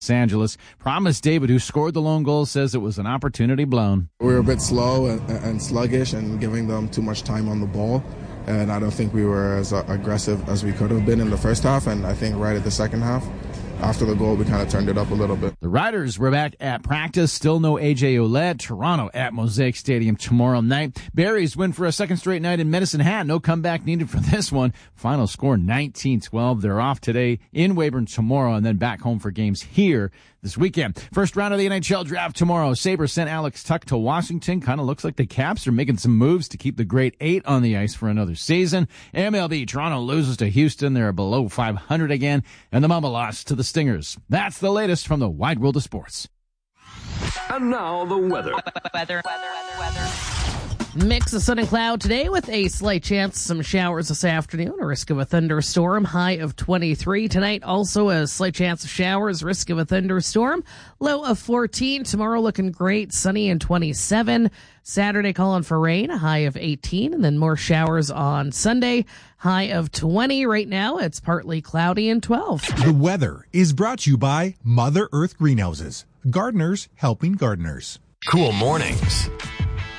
Los Angeles. Promise David, who scored the lone goal, says it was an opportunity blown. We were a bit slow and sluggish and giving them too much time on the ball. And I don't think we were as aggressive as we could have been in the first half. And I think right at the second half, after the goal, we kind of turned it up a little bit. The Riders were back at practice. Still no A.J. Ouellette. Toronto at Mosaic Stadium tomorrow night. Berries win for a second straight night in Medicine Hat. No comeback needed for this one. Final score 19-12. They're off today in Weyburn tomorrow and then back home for games here this weekend. First round of the NHL draft tomorrow. Sabres sent Alex Tuch to Washington. Kind of looks like the Caps are making some moves to keep the Great Eight on the ice for another season. MLB, Toronto loses to Houston. They're below 500 again. And the Mamba lost to the Stingers. That's the latest from the wide world of sports. And now the weather. Mix of sun and cloud today with a slight chance of some showers this afternoon, a risk of a thunderstorm, high of 23. Tonight, also a slight chance of showers, risk of a thunderstorm, low of 14. Tomorrow looking great, sunny and 27. Saturday calling for rain, a high of 18, and then more showers on Sunday, high of 20. Right now, it's partly cloudy and 12. The weather is brought to you by Mother Earth Greenhouses. Gardeners helping gardeners. Cool mornings